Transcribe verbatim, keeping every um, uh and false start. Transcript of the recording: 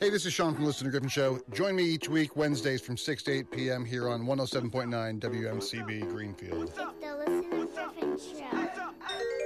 Hey, this is Sean from Listener Griffin Show. Join me each week, Wednesdays from six to eight p.m. here on one oh seven point nine W M C B Greenfield. It's the Listener Griffin Show.